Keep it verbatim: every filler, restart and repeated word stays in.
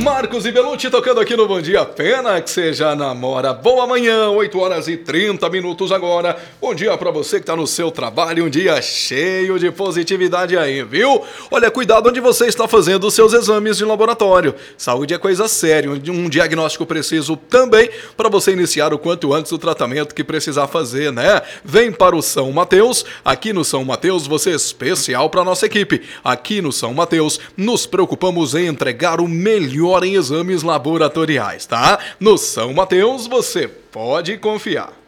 Marcos e Belucci tocando aqui no Bom Dia, pena que você já namora. Boa manhã, oito horas e trinta minutos agora. Bom dia pra você que tá no seu trabalho, um dia cheio de positividade aí, viu? Olha, cuidado onde você está fazendo os seus exames de laboratório. Saúde é coisa séria, um diagnóstico preciso também para você iniciar o quanto antes o tratamento que precisar fazer, né? Vem para o São Mateus. Aqui no São Mateus você é especial para nossa equipe. Aqui no São Mateus nos preocupamos em entregar o melhor em exames laboratoriais, tá? No São Mateus você pode confiar.